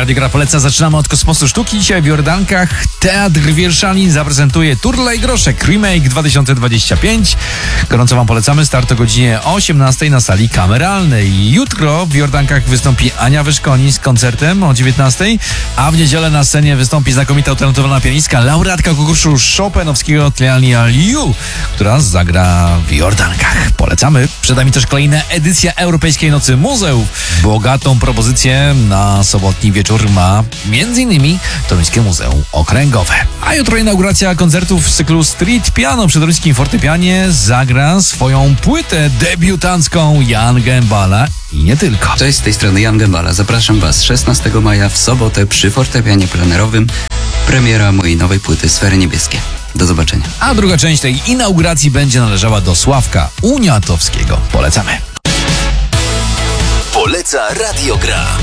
Radio Gra poleca. Zaczynamy od Kosmosu Sztuki. Dzisiaj w Jordankach Teatr Wierszalin zaprezentuje Turlaj Groszek Remake 2025. Gorąco wam polecamy. Start o godzinie 18 na sali kameralnej. Jutro w Jordankach wystąpi Ania Wyszkoni z koncertem o 19, a w niedzielę na scenie wystąpi znakomita utalentowana pianistka, laureatka konkursu chopinowskiego Tliania Liu, która zagra w Jordankach. Polecamy. Przed nami też kolejna edycja Europejskiej Nocy Muzeów. Bogatą propozycję na sobotni wieczór ma m.in. Toruńskie Muzeum Okręgowe. A jutro inauguracja koncertów z cyklu Street Piano. Przy toruńskim fortepianie zagra swoją płytę debiutancką Jan Gębala i nie tylko. Cześć, z tej strony Jan Gębala. Zapraszam Was 16 maja w sobotę przy fortepianie plenerowym. Premiera mojej nowej płyty Sfery Niebieskie. Do zobaczenia. A druga część tej inauguracji będzie należała do Sławka Uniatowskiego. Polecamy. Poleca Radio Gra.